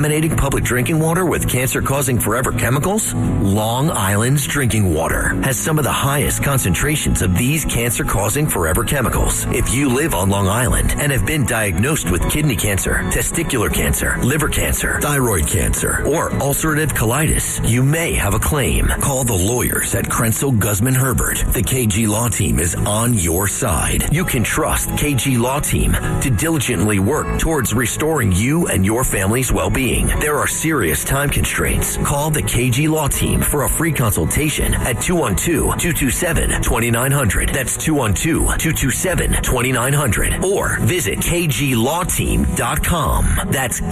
Contaminating public drinking water with cancer-causing forever chemicals? Long Island's drinking water has some of the highest concentrations of these cancer-causing forever chemicals. If you live on Long Island and have been diagnosed with kidney cancer, testicular cancer, liver cancer, thyroid cancer, or ulcerative colitis, you may have a claim. Call the lawyers at Krenzel Guzman Herbert. The KG Law Team is on your side. You can trust KG Law Team to diligently work towards restoring you and your family's well-being. There are serious time constraints. Call the KG Law Team for a free consultation at 212-227-2900. That's 212-227-2900. Or visit kglawteam.com. That's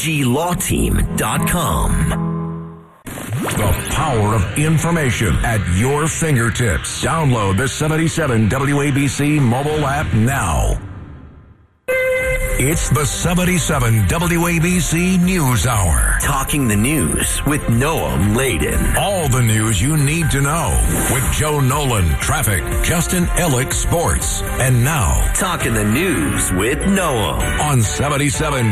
kglawteam.com. The power of information at your fingertips. Download the 77 WABC mobile app now. It's the 77 WABC News Hour. Talking the news with Noam Laden. All the news you need to know with Joe Nolan, traffic, Justin Ellick, sports. And now, Talking the news with Noam on 77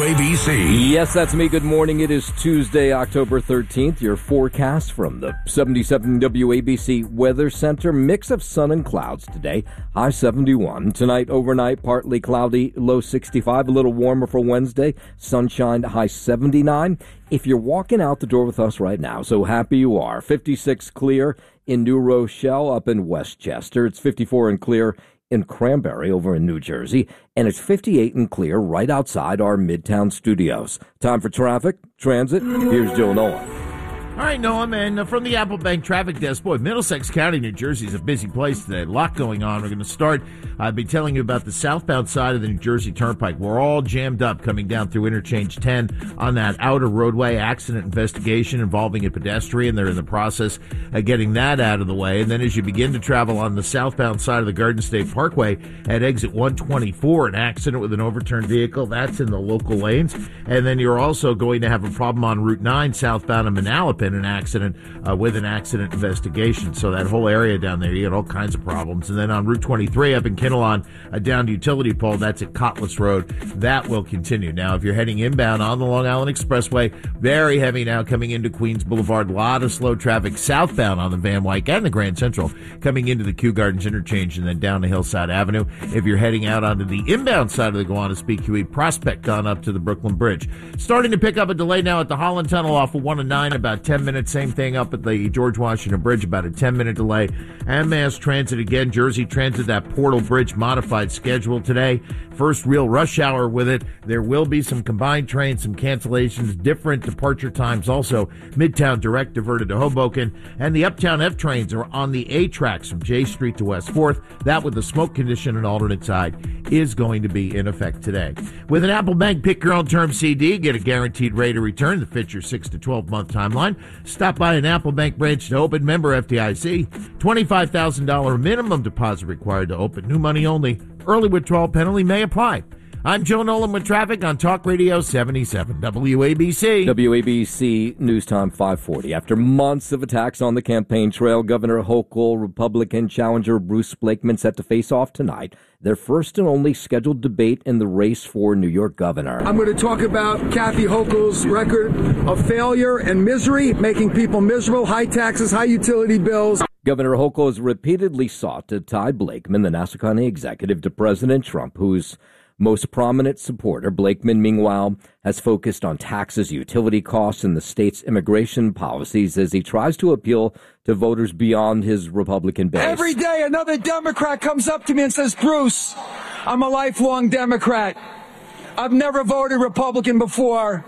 WABC. Yes, that's me. Good morning. It is Tuesday, October 13th. Your forecast from the 77 WABC Weather Center. Mix of sun and clouds today. High 71. Tonight, overnight, partly cloudy, low 65. A little warmer for Wednesday. Sunshine, high 79. If you're walking out the door with us right now, so happy you are. 56 clear in New Rochelle up in Westchester. It's 54 and clear in Cranberry over in New Jersey. And it's 58 and clear right outside our Midtown studios. Time for traffic, transit. Here's Joe Nolan. All right, Noam, and from the Apple Bank Traffic Desk, boy, Middlesex County, New Jersey is a busy place today. A lot going on. We're going to start. I'll be telling you about the southbound side of the New Jersey Turnpike. We're all jammed up coming down through Interchange 10 on that outer roadway. Accident investigation involving a pedestrian. They're in the process of getting that out of the way. And then as you begin to travel on the southbound side of the Garden State Parkway at exit 124, an accident with an overturned vehicle. That's in the local lanes. And then you're also going to have a problem on Route 9 southbound of Manalapan. An accident with an accident investigation. So that whole area down there, you get all kinds of problems. And then on Route 23 up in Kinnelon, down to Utility Pole, that's at Cottless Road. That will continue. Now, if you're heading inbound on the Long Island Expressway, very heavy now coming into Queens Boulevard. A lot of slow traffic southbound on the Van Wyck and the Grand Central coming into the Kew Gardens interchange and then down to Hillside Avenue. If you're heading out onto the inbound side of the Gowanus BQE Prospect, gone up to the Brooklyn Bridge. Starting to pick up a delay now at the Holland Tunnel off of 1 and 9, about 10 minutes. Same thing up at the George Washington Bridge, about a 10-minute delay. And Mass Transit again, Jersey Transit, that Portal Bridge modified schedule today. First real rush hour with it. There will be some combined trains, some cancellations, different departure times. Also, Midtown Direct diverted to Hoboken. And the Uptown F trains are on the A tracks from J Street to West 4th. That, with the smoke condition and alternate side, is going to be in effect today. With an Apple Bank Pick Your Own Term CD, get a guaranteed rate of return that fits your 6 to 12-month timeline. Stop by an Apple Bank branch to open. Member FDIC. $25,000 minimum deposit required to open. New money only. Early withdrawal penalty may apply. I'm Joe Nolan with traffic on Talk Radio 77 WABC. WABC News Time 540. After months of attacks on the campaign trail, Governor Hochul, Republican challenger Bruce Blakeman set to face off tonight. Their first and only scheduled debate in the race for New York governor. I'm going to talk about Kathy Hochul's record of failure and misery, making people miserable, high taxes, high utility bills. Governor Hochul has repeatedly sought to tie Blakeman, the Nassau County executive, to President Trump, whose most prominent supporter. Blakeman, meanwhile, has focused on taxes, utility costs, and the state's immigration policies as he tries to appeal to voters beyond his Republican base. Every day another Democrat comes up to me and says, Bruce, I'm a lifelong Democrat. I've never voted Republican before.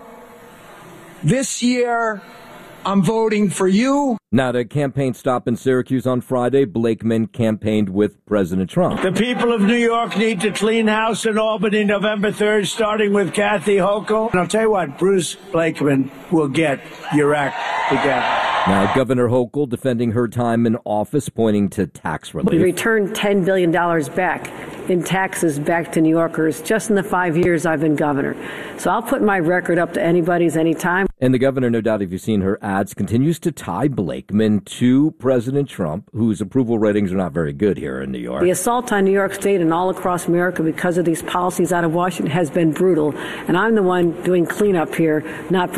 This year, I'm voting for you. Now, at a campaign stop in Syracuse on Friday, Blakeman campaigned with President Trump. The people of New York need to clean house in Albany November 3rd, starting with Kathy Hochul. And I'll tell you what, Bruce Blakeman will get your act together. Now, Governor Hochul defending her time in office, pointing to tax relief. We returned $10 billion back in taxes back to New Yorkers just in the 5 years I've been governor. So I'll put my record up to anybody's anytime. And the governor, no doubt, if you've seen her ads, continues to tie Blakeman to President Trump, whose approval ratings are not very good here in New York. The assault on New York State and all across America because of these policies out of Washington has been brutal. And I'm the one doing cleanup here, not